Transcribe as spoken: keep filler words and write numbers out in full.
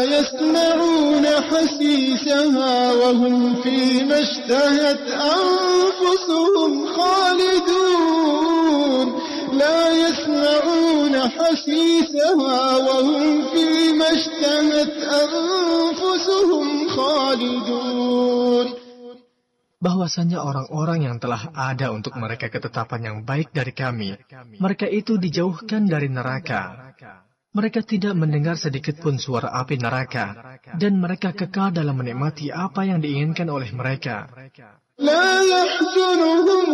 يسمعون حسيسها وهم فيما اشتهت أنفسهم خالدون لا يسمعون حسيسها وهم فيما اشتهت أنفسهم خالدون. Bahwasanya orang-orang yang telah ada untuk mereka ketetapan yang baik dari kami, mereka itu dijauhkan dari neraka. Mereka tidak mendengar sedikit pun suara api neraka, dan mereka kekal dalam menikmati apa yang diinginkan oleh mereka.